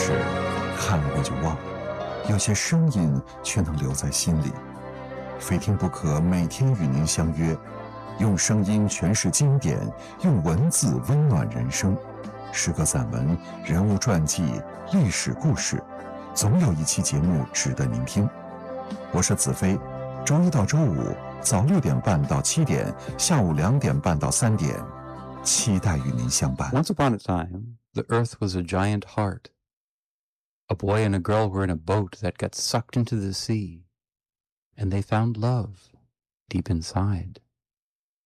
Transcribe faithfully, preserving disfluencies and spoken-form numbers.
事看了也就忘了，有些声音却能留在心里。非听不可，每天与您相约，用声音诠释经典，用文字温暖人生。诗歌散文、人物传记、历史故事，总有一期节目值得您听。我是子飞，周一到周五早六点半到七点，下午两点半到三点，期待与您相伴。 Once upon a time, the earth was a giant heart. A boy and a girl were in a boat that got sucked into the sea, and they found love deep inside.